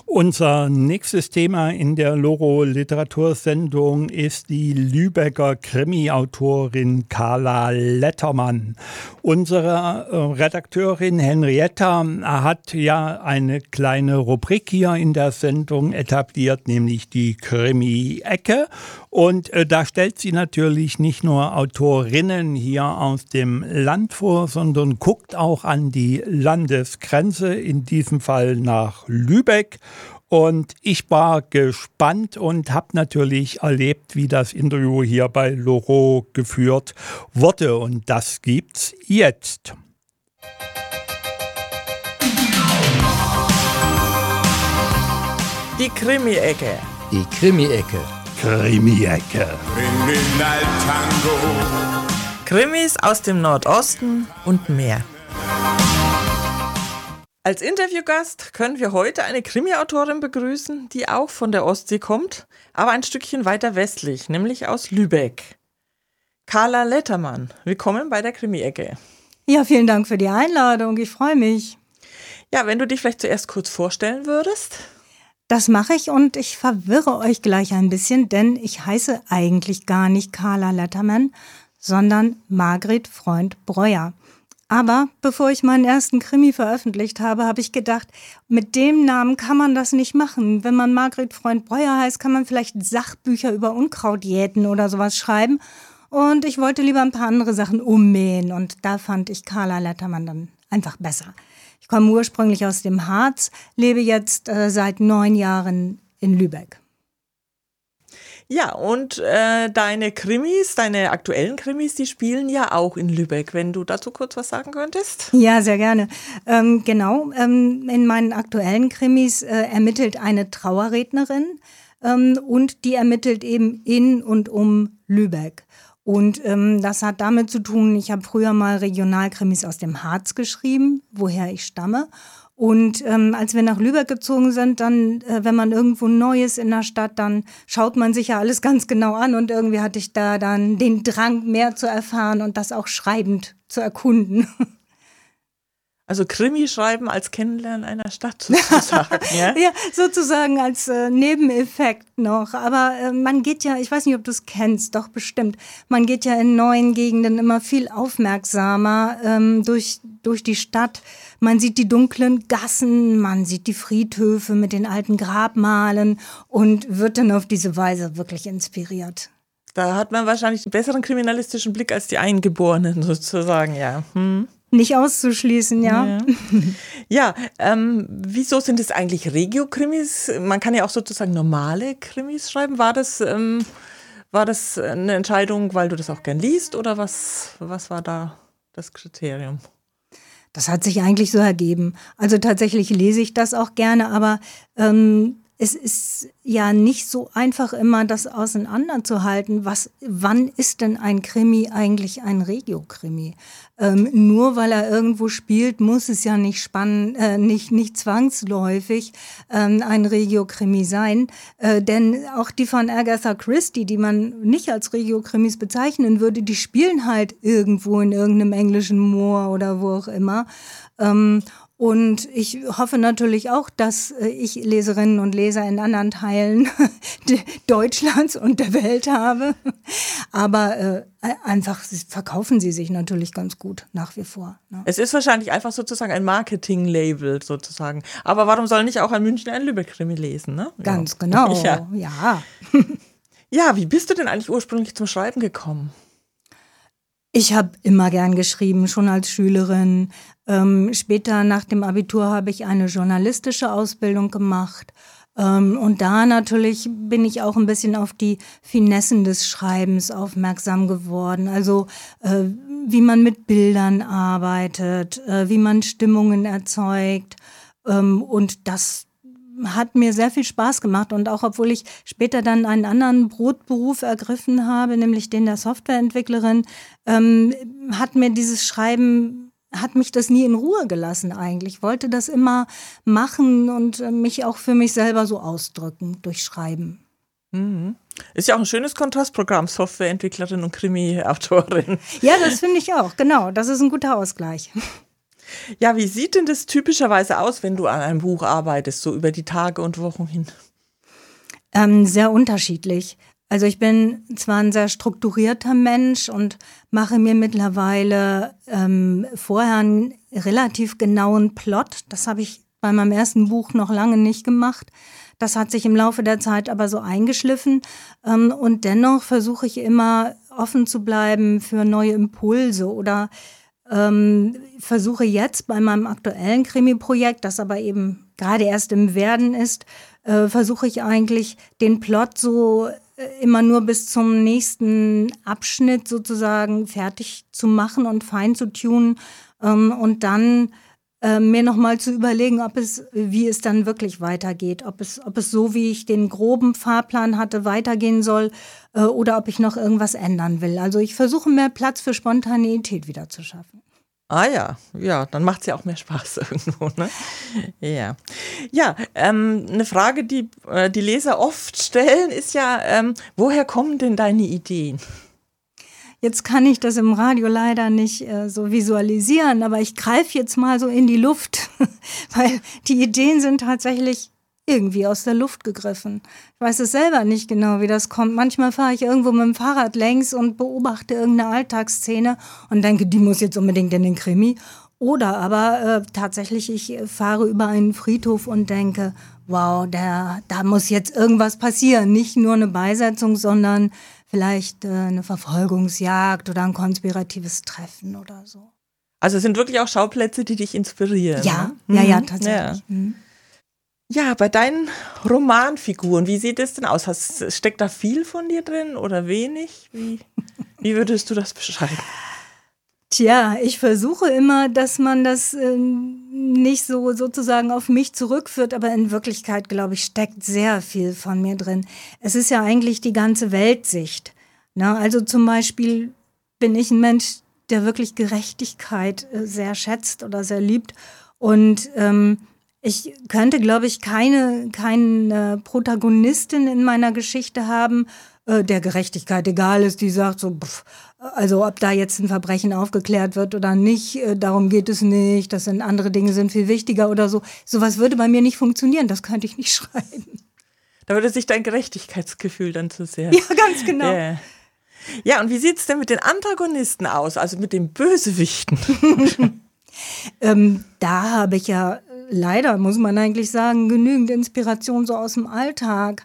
Unser nächstes Thema in der Loro-Literatursendung ist die Lübecker Krimi-Autorin Carla Lettermann. Unsere Redakteurin Henrietta hat ja eine kleine Rubrik hier in der Sendung etabliert, nämlich die Krimi-Ecke. Und da stellt sie natürlich nicht nur Autorinnen hier aus dem Land vor, sondern guckt auch an die Landesgrenze, in diesem Fall nach Lübeck. Und ich war gespannt und habe natürlich erlebt, wie das Interview hier bei Loro geführt wurde. Und das gibt's jetzt. Die Krimi-Ecke. Die Krimi-Ecke. Krimi-Ecke. Kriminaltango. Krimis aus dem Nordosten und mehr. Als Interviewgast können wir heute eine Krimi-Autorin begrüßen, die auch von der Ostsee kommt, aber ein Stückchen weiter westlich, nämlich aus Lübeck. Carla Lettermann, willkommen bei der Krimi-Ecke. Ja, vielen Dank für die Einladung, ich freue mich. Ja, wenn du dich vielleicht zuerst kurz vorstellen würdest. Das mache ich und ich verwirre euch gleich ein bisschen, denn ich heiße eigentlich gar nicht Carla Lettermann, sondern Margret Freund-Breuer. Aber bevor ich meinen ersten Krimi veröffentlicht habe, habe ich gedacht, mit dem Namen kann man das nicht machen. Wenn man Margret Freund-Breuer heißt, kann man vielleicht Sachbücher über Unkrautjäten oder sowas schreiben. Und ich wollte lieber ein paar andere Sachen ummähen und da fand ich Carla Lettermann dann einfach besser. Ich komme ursprünglich aus dem Harz, lebe jetzt seit 9 Jahren in Lübeck. Ja, und deine Krimis, deine aktuellen Krimis, die spielen ja auch in Lübeck. Wenn du dazu kurz was sagen könntest? Ja, sehr gerne. In meinen aktuellen Krimis ermittelt eine Trauerrednerin und die ermittelt eben in und um Lübeck. Und das hat damit zu tun, ich habe früher mal Regionalkrimis aus dem Harz geschrieben, woher ich stamme. Und als wir nach Lübeck gezogen sind, dann, wenn man irgendwo neu ist in der Stadt, dann schaut man sich ja alles ganz genau an. Und irgendwie hatte ich da dann den Drang, mehr zu erfahren und das auch schreibend zu erkunden. Also Krimi schreiben als Kennenlernen einer Stadt sozusagen, ja? Ja, sozusagen als Nebeneffekt noch. Aber man geht ja, ich weiß nicht, ob du es kennst, doch bestimmt, man geht ja in neuen Gegenden immer viel aufmerksamer durch die Stadt. Man sieht die dunklen Gassen, man sieht die Friedhöfe mit den alten Grabmalen und wird dann auf diese Weise wirklich inspiriert. Da hat man wahrscheinlich einen besseren kriminalistischen Blick als die Eingeborenen sozusagen, ja. Nicht auszuschließen, ja. Ja, wieso sind es eigentlich Regio-Krimis? Man kann ja auch sozusagen normale Krimis schreiben. War das eine Entscheidung, weil du das auch gern liest oder was war da das Kriterium? Das hat sich eigentlich so ergeben. Also tatsächlich lese ich das auch gerne, aber es ist ja nicht so einfach immer, das auseinanderzuhalten. Wann ist denn ein Krimi eigentlich ein Regio-Krimi? Nur weil er irgendwo spielt, muss es ja nicht nicht zwangsläufig ein Regio-Krimi sein. Denn auch die von Agatha Christie, die man nicht als Regio-Krimis bezeichnen würde, die spielen halt irgendwo in irgendeinem englischen Moor oder wo auch immer. Und ich hoffe natürlich auch, dass ich Leserinnen und Leser in anderen Teilen Deutschlands und der Welt habe. Aber einfach verkaufen sie sich natürlich ganz gut nach wie vor. Ne? Es ist wahrscheinlich einfach sozusagen ein Marketing-Label sozusagen. Aber warum soll nicht auch ein Münchner ein Lübeck-Krimi lesen? Ne? Ganz genau, ja. Ja, wie bist du denn eigentlich ursprünglich zum Schreiben gekommen? Ich habe immer gern geschrieben, schon als Schülerin. Später nach dem Abitur habe ich eine journalistische Ausbildung gemacht. Und da natürlich bin ich auch ein bisschen auf die Finessen des Schreibens aufmerksam geworden. Also wie man mit Bildern arbeitet, wie man Stimmungen erzeugt. Und das hat mir sehr viel Spaß gemacht. Und auch obwohl ich später dann einen anderen Brotberuf ergriffen habe, nämlich den der Softwareentwicklerin, hat mir dieses Schreiben, hat mich das nie in Ruhe gelassen eigentlich. Ich wollte das immer machen und mich auch für mich selber so ausdrücken durch Schreiben. Mhm. Ist ja auch ein schönes Kontrastprogramm, Softwareentwicklerin und Krimi-Autorin. Ja, das finde ich auch, genau. Das ist ein guter Ausgleich. Ja, wie sieht denn das typischerweise aus, wenn du an einem Buch arbeitest, so über die Tage und Wochen hin? Sehr unterschiedlich. Also ich bin zwar ein sehr strukturierter Mensch und mache mir mittlerweile vorher einen relativ genauen Plot. Das habe ich bei meinem ersten Buch noch lange nicht gemacht. Das hat sich im Laufe der Zeit aber so eingeschliffen. Und dennoch versuche ich immer offen zu bleiben für neue Impulse oder versuche jetzt bei meinem aktuellen Krimi-Projekt, das aber eben gerade erst im Werden ist, versuche ich eigentlich den Plot so immer nur bis zum nächsten Abschnitt sozusagen fertig zu machen und fein zu tunen und dann mir nochmal zu überlegen, wie es dann wirklich weitergeht, ob es so, wie ich den groben Fahrplan hatte, weitergehen soll oder ob ich noch irgendwas ändern will. Also ich versuche mehr Platz für Spontaneität wieder zu schaffen. Ah ja, dann macht es ja auch mehr Spaß irgendwo, ne? Ja. Ja, eine Frage, die die Leser oft stellen, ist ja, woher kommen denn deine Ideen? Jetzt kann ich das im Radio leider nicht so visualisieren, aber ich greife jetzt mal so in die Luft, weil die Ideen sind tatsächlich irgendwie aus der Luft gegriffen. Ich weiß es selber nicht genau, wie das kommt. Manchmal fahre ich irgendwo mit dem Fahrrad längs und beobachte irgendeine Alltagsszene und denke, die muss jetzt unbedingt in den Krimi. Oder aber tatsächlich, ich fahre über einen Friedhof und denke, wow, da muss jetzt irgendwas passieren. Nicht nur eine Beisetzung, sondern vielleicht eine Verfolgungsjagd oder ein konspiratives Treffen oder so. Also es sind wirklich auch Schauplätze, die dich inspirieren. Ja, ne? ja, tatsächlich. Ja. Ja, bei deinen Romanfiguren, wie sieht es denn aus? Steckt da viel von dir drin oder wenig? Wie würdest du das beschreiben? Tja, ich versuche immer, dass man das nicht so sozusagen auf mich zurückführt, aber in Wirklichkeit, glaube ich, steckt sehr viel von mir drin. Es ist ja eigentlich die ganze Weltsicht. Na, also zum Beispiel bin ich ein Mensch, der wirklich Gerechtigkeit sehr schätzt oder sehr liebt und ich könnte, glaube ich, keine Protagonistin in meiner Geschichte haben, der Gerechtigkeit egal ist, die sagt so, also ob da jetzt ein Verbrechen aufgeklärt wird oder nicht, darum geht es nicht, andere Dinge sind viel wichtiger oder so. Sowas würde bei mir nicht funktionieren, das könnte ich nicht schreiben. Da würde sich dein Gerechtigkeitsgefühl dann zu sehr... Ja, ganz genau. Ja, und wie sieht es denn mit den Antagonisten aus, also mit den Bösewichten? Da habe ich ja leider, muss man eigentlich sagen, genügend Inspiration so aus dem Alltag.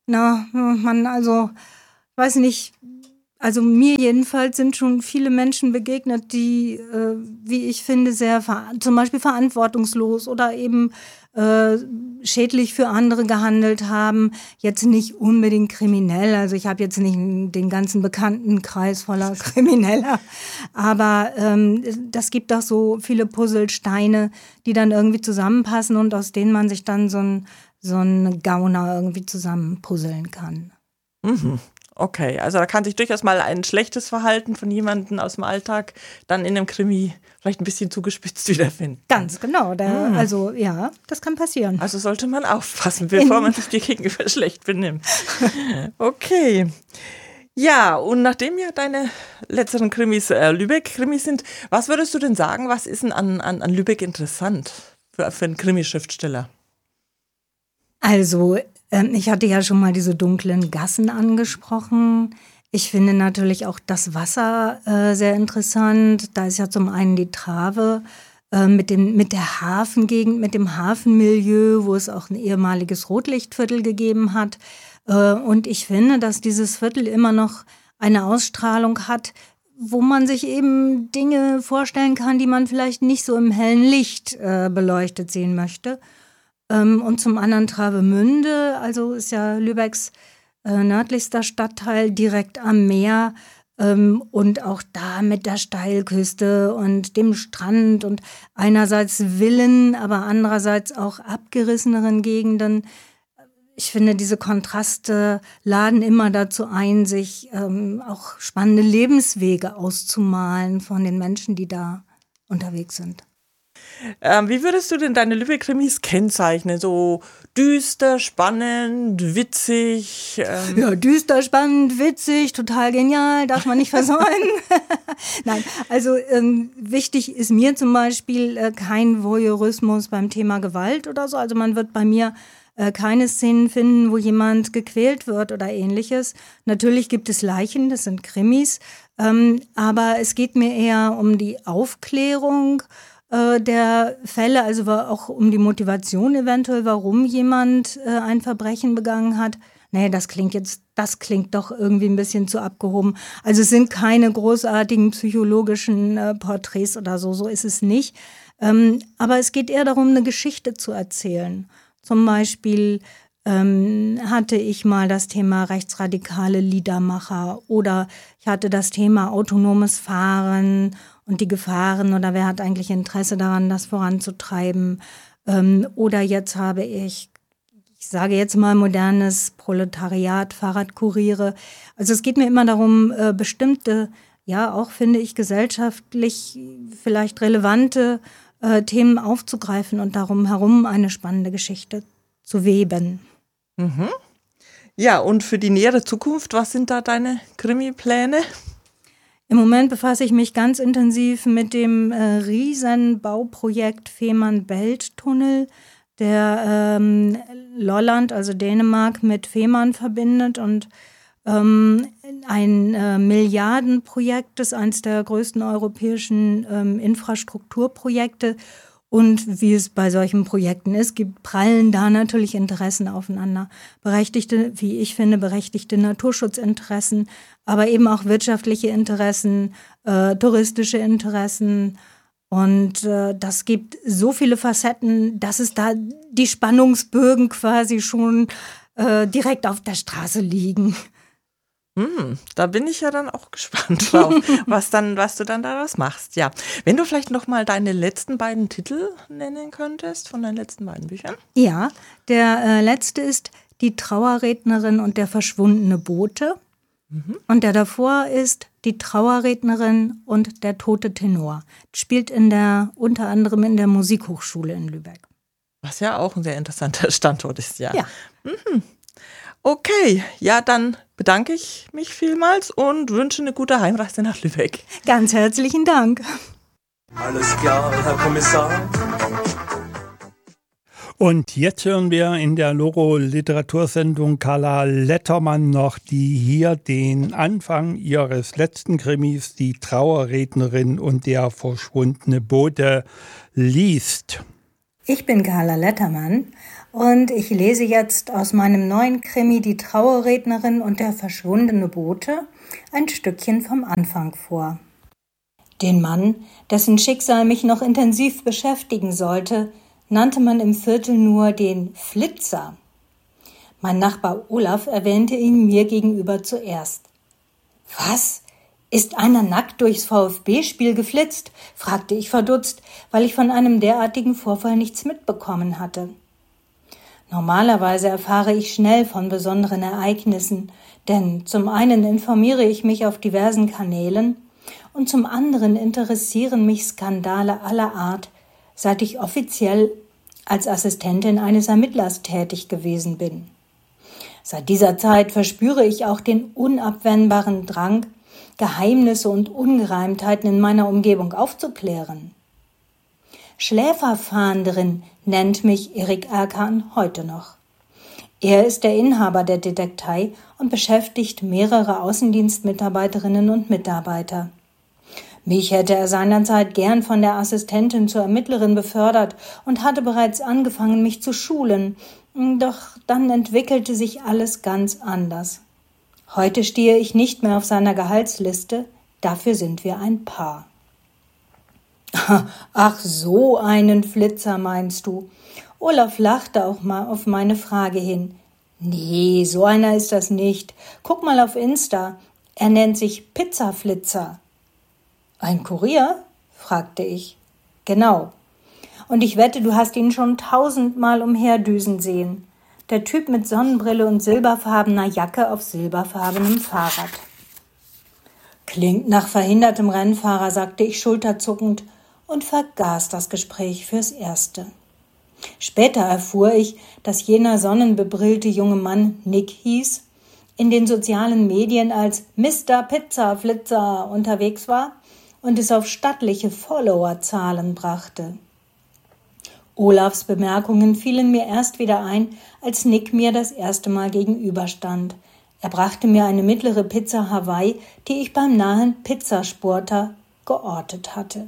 Weiß nicht, also mir jedenfalls sind schon viele Menschen begegnet, die, wie ich finde, zum Beispiel verantwortungslos oder eben schädlich für andere gehandelt haben. Jetzt nicht unbedingt kriminell, also ich habe jetzt nicht den ganzen Bekanntenkreis voller Krimineller, aber das gibt doch so viele Puzzlesteine, die dann irgendwie zusammenpassen und aus denen man sich dann so einen Gauner irgendwie zusammenpuzzeln kann. Mhm. Okay, also da kann sich durchaus mal ein schlechtes Verhalten von jemandem aus dem Alltag dann in einem Krimi vielleicht ein bisschen zugespitzt wiederfinden. Ganz genau, also ja, das kann passieren. Also sollte man aufpassen, bevor man sich dir gegenüber schlecht benimmt. Okay. Ja, und nachdem ja deine letzteren Krimis Lübeck-Krimis sind, was würdest du denn sagen, was ist denn an Lübeck interessant für einen Krimischriftsteller? Also, ich hatte ja schon mal diese dunklen Gassen angesprochen. Ich finde natürlich auch das Wasser sehr interessant. Da ist ja zum einen die Trave mit der Hafengegend, mit dem Hafenmilieu, wo es auch ein ehemaliges Rotlichtviertel gegeben hat. Und ich finde, dass dieses Viertel immer noch eine Ausstrahlung hat, wo man sich eben Dinge vorstellen kann, die man vielleicht nicht so im hellen Licht beleuchtet sehen möchte. Und zum anderen Travemünde, also ist ja Lübecks nördlichster Stadtteil direkt am Meer und auch da mit der Steilküste und dem Strand und einerseits Villen, aber andererseits auch abgerisseneren Gegenden. Ich finde, diese Kontraste laden immer dazu ein, sich auch spannende Lebenswege auszumalen von den Menschen, die da unterwegs sind. Wie würdest du denn deine Lübeck-Krimis kennzeichnen? So düster, spannend, witzig? Ja, düster, spannend, witzig, total genial, darf man nicht versäumen. Nein, also wichtig ist mir zum Beispiel kein Voyeurismus beim Thema Gewalt oder so. Also man wird bei mir keine Szenen finden, wo jemand gequält wird oder ähnliches. Natürlich gibt es Leichen, das sind Krimis, aber es geht mir eher um die Aufklärung der Fälle, also auch um die Motivation eventuell, warum jemand ein Verbrechen begangen hat. Nee, das klingt doch irgendwie ein bisschen zu abgehoben. Also es sind keine großartigen psychologischen Porträts oder so, so ist es nicht. Aber es geht eher darum, eine Geschichte zu erzählen. Zum Beispiel hatte ich mal das Thema rechtsradikale Liedermacher oder ich hatte das Thema autonomes Fahren und die Gefahren oder wer hat eigentlich Interesse daran, das voranzutreiben. Oder jetzt habe ich sage jetzt mal modernes Proletariat, Fahrradkuriere. Also es geht mir immer darum, bestimmte, ja auch finde ich gesellschaftlich vielleicht relevante Themen aufzugreifen und darum herum eine spannende Geschichte zu weben. Mhm. Ja, und für die nähere Zukunft, was sind da deine Krimi-Pläne? Im Moment befasse ich mich ganz intensiv mit dem Riesenbauprojekt Fehmarn-Belt-Tunnel, der Lolland, also Dänemark, mit Fehmarn verbindet und ein Milliardenprojekt ist eines der größten europäischen Infrastrukturprojekte. Und wie es bei solchen Projekten ist, prallen da natürlich Interessen aufeinander. Wie ich finde, berechtigte Naturschutzinteressen, aber eben auch wirtschaftliche Interessen, touristische Interessen. Und das gibt so viele Facetten, dass es da die Spannungsbögen quasi schon direkt auf der Straße liegen. Da bin ich ja dann auch gespannt drauf, was du dann daraus machst. Ja, wenn du vielleicht noch mal deine letzten beiden Titel nennen könntest von deinen letzten beiden Büchern. Ja, der letzte ist Die Trauerrednerin und der verschwundene Bote. Und der davor ist Die Trauerrednerin und der tote Tenor. Spielt unter anderem in der Musikhochschule in Lübeck. Was ja auch ein sehr interessanter Standort ist, ja. Ja. Okay, ja, dann bedanke ich mich vielmals und wünsche eine gute Heimreise nach Lübeck. Ganz herzlichen Dank. Alles klar, Herr Kommissar. Und jetzt hören wir in der Loro-Literatursendung Carla Lettermann noch, die hier den Anfang ihres letzten Krimis, Die Trauerrednerin und der verschwundene Bote, liest. Ich bin Carla Lettermann und ich lese jetzt aus meinem neuen Krimi Die Trauerrednerin und der verschwundene Bote ein Stückchen vom Anfang vor. Den Mann, dessen Schicksal mich noch intensiv beschäftigen sollte, nannte man im Viertel nur den Flitzer. Mein Nachbar Olaf erwähnte ihn mir gegenüber zuerst. Was? Ist einer nackt durchs VfB-Spiel geflitzt? Fragte ich verdutzt, weil ich von einem derartigen Vorfall nichts mitbekommen hatte. Normalerweise erfahre ich schnell von besonderen Ereignissen, denn zum einen informiere ich mich auf diversen Kanälen und zum anderen interessieren mich Skandale aller Art, seit ich offiziell als Assistentin eines Ermittlers tätig gewesen bin. Seit dieser Zeit verspüre ich auch den unabwendbaren Drang, Geheimnisse und Ungereimtheiten in meiner Umgebung aufzuklären. Schläferfahnderin nennt mich Erik Erkan heute noch. Er ist der Inhaber der Detektei und beschäftigt mehrere Außendienstmitarbeiterinnen und Mitarbeiter. Mich hätte er seinerzeit gern von der Assistentin zur Ermittlerin befördert und hatte bereits angefangen, mich zu schulen. Doch dann entwickelte sich alles ganz anders. Heute stehe ich nicht mehr auf seiner Gehaltsliste, dafür sind wir ein Paar. Ach, so einen Flitzer meinst du? Olaf lachte auch mal auf meine Frage hin. Nee, so einer ist das nicht. Guck mal auf Insta. Er nennt sich Pizzaflitzer. Ein Kurier? Fragte ich. Genau. Und ich wette, du hast ihn schon 1000-mal umherdüsen sehen. Der Typ mit Sonnenbrille und silberfarbener Jacke auf silberfarbenem Fahrrad. Klingt nach verhindertem Rennfahrer, sagte ich schulterzuckend und vergaß das Gespräch fürs Erste. Später erfuhr ich, dass jener sonnenbebrillte junge Mann Nick hieß, in den sozialen Medien als Mr. Pizzaflitzer unterwegs war und es auf stattliche Followerzahlen brachte. Olafs Bemerkungen fielen mir erst wieder ein, als Nick mir das erste Mal gegenüberstand. Er brachte mir eine mittlere Pizza Hawaii, die ich beim nahen Pizzasporter geortet hatte.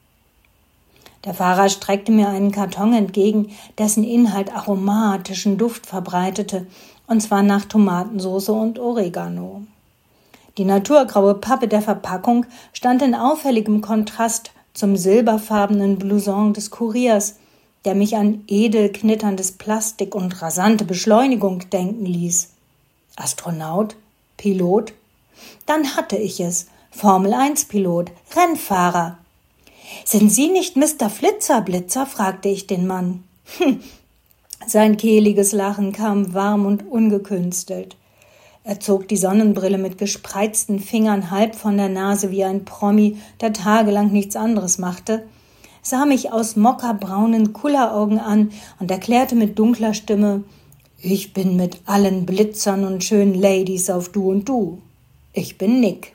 Der Fahrer streckte mir einen Karton entgegen, dessen Inhalt aromatischen Duft verbreitete, und zwar nach Tomatensauce und Oregano. Die naturgraue Pappe der Verpackung stand in auffälligem Kontrast zum silberfarbenen Blouson des Kuriers, der mich an edel knitterndes Plastik und rasante Beschleunigung denken ließ. Astronaut? Pilot? Dann hatte ich es. Formel-1-Pilot, Rennfahrer. »Sind Sie nicht Mr. Flitzerblitzer?« fragte ich den Mann. Sein kehliges Lachen kam warm und ungekünstelt. Er zog die Sonnenbrille mit gespreizten Fingern halb von der Nase wie ein Promi, der tagelang nichts anderes machte, sah mich aus mokkabraunen Kulleraugen an und erklärte mit dunkler Stimme: »Ich bin mit allen Blitzern und schönen Ladies auf Du und Du. Ich bin Nick.«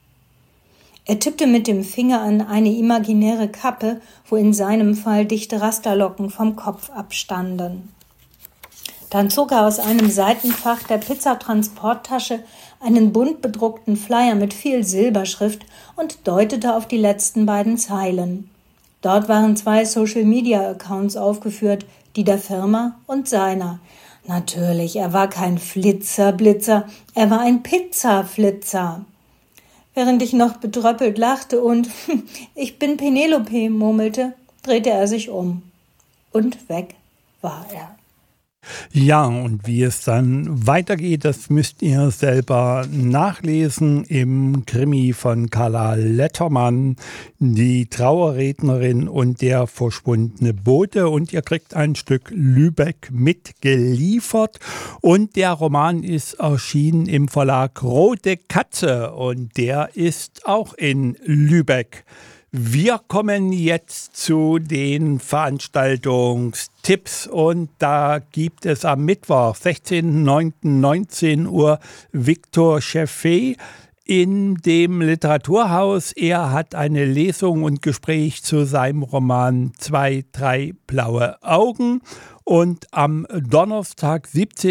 Er tippte mit dem Finger an eine imaginäre Kappe, wo in seinem Fall dichte Rasterlocken vom Kopf abstanden. Dann zog er aus einem Seitenfach der Pizzatransporttasche einen bunt bedruckten Flyer mit viel Silberschrift und deutete auf die letzten beiden Zeilen. Dort waren 2 Social-Media-Accounts aufgeführt, die der Firma und seiner. Natürlich, er war kein Flitzerblitzer, er war ein Pizzaflitzer. Während ich noch betröppelt lachte und »Ich bin Penelope« murmelte, drehte er sich um. Und weg war er. Ja, und wie es dann weitergeht, das müsst ihr selber nachlesen im Krimi von Carla Lettermann, die Trauerrednerin und der verschwundene Bote. Und ihr kriegt ein Stück Lübeck mitgeliefert. Und der Roman ist erschienen im Verlag Rote Katze und der ist auch in Lübeck. Wir kommen jetzt zu den Veranstaltungstipps und da gibt es am Mittwoch, 16.09.19 Uhr, Victor Cheffé in dem Literaturhaus. Er hat eine Lesung und Gespräch zu seinem Roman 2, 3 blaue Augen. Und am Donnerstag,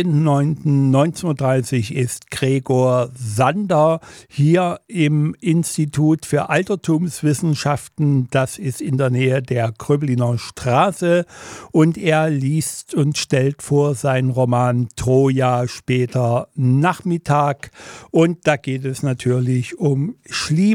17.09.19.30 Uhr ist Gregor Sander hier im Institut für Altertumswissenschaften. Das ist in der Nähe der Kröbliner Straße. Und er liest und stellt vor seinen Roman Troja später Nachmittag. Und da geht es natürlich um Schliemann.